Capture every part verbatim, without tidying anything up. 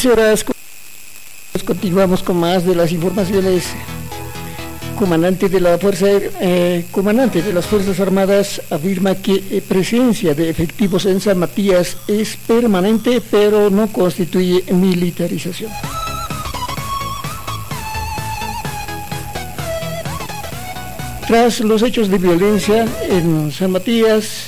quince horas, continuamos con más de las informaciones. Comandante de la Fuerza, eh, comandante de las Fuerzas Armadas afirma que eh, presencia de efectivos en San Matías es permanente, pero no constituye militarización. Tras los hechos de violencia en San Matías,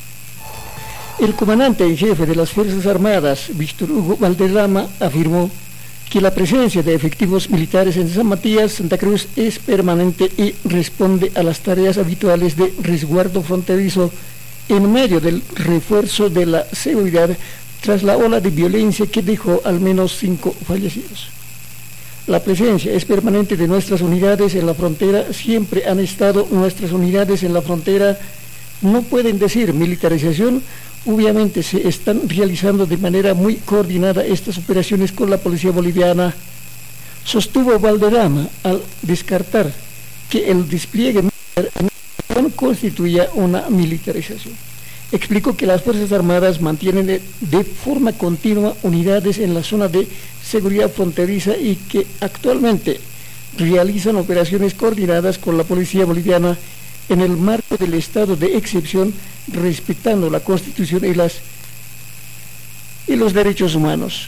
el comandante en jefe de las Fuerzas Armadas, Víctor Hugo Valderrama, afirmó que la presencia de efectivos militares en San Matías, Santa Cruz, es permanente y responde a las tareas habituales de resguardo fronterizo en medio del refuerzo de la seguridad tras la ola de violencia que dejó al menos cinco fallecidos. La presencia es permanente de nuestras unidades en la frontera, siempre han estado nuestras unidades en la frontera, no pueden decir militarización. Obviamente se están realizando de manera muy coordinada estas operaciones con la policía boliviana, sostuvo Valderrama al descartar que el despliegue militar no constituya una militarización. Explicó que las Fuerzas Armadas mantienen de, de forma continua unidades en la zona de seguridad fronteriza y que actualmente realizan operaciones coordinadas con la policía boliviana en el marco del estado de excepción, respetando la Constitución y, las, y los derechos humanos.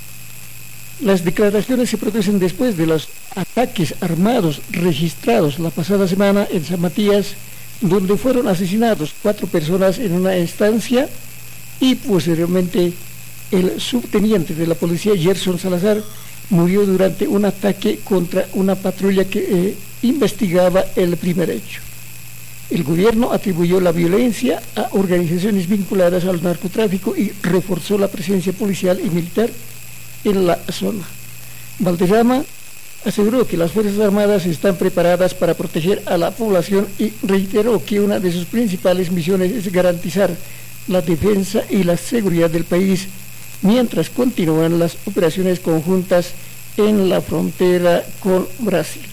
Las declaraciones se producen después de los ataques armados registrados la pasada semana en San Matías, donde fueron asesinados cuatro personas en una estancia y posteriormente el subteniente de la policía, Gerson Salazar, murió durante un ataque contra una patrulla que eh, investigaba el primer hecho. El gobierno atribuyó la violencia a organizaciones vinculadas al narcotráfico y reforzó la presencia policial y militar en la zona. Valderrama aseguró que las Fuerzas Armadas están preparadas para proteger a la población y reiteró que una de sus principales misiones es garantizar la defensa y la seguridad del país mientras continúan las operaciones conjuntas en la frontera con Brasil.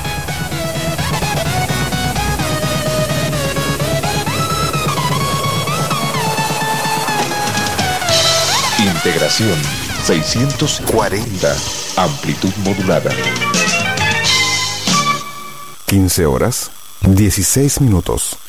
Integración seiscientos cuarenta, amplitud modulada. quince horas, dieciséis minutos.